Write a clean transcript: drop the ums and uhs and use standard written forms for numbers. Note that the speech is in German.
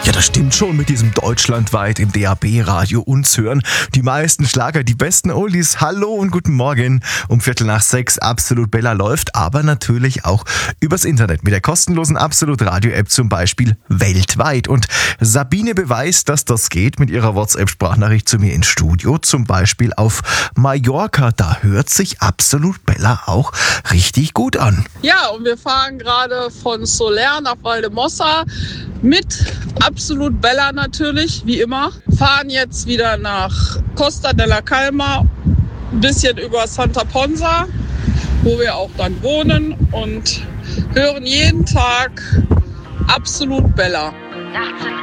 Ja, das stimmt schon mit diesem deutschlandweit im DAB-Radio uns hören. Die meisten Schlager, die besten Oldies. Hallo und guten Morgen. Um 5:45 Absolut Bella läuft, aber natürlich auch übers Internet mit der kostenlosen Absolut Radio-App zum Beispiel weltweit. Und Sabine beweist, dass das geht mit ihrer WhatsApp-Sprachnachricht zu mir ins Studio. Zum Beispiel auf Mallorca. Da hört sich Absolut Bella auch richtig gut an. Ja, und wir fahren gerade von Soler nach Valdemossa mit Absolut Bella natürlich, wie immer. Fahren jetzt wieder nach Costa della Calma, ein bisschen über Santa Ponsa, wo wir auch dann wohnen, und hören jeden Tag Absolut Bella.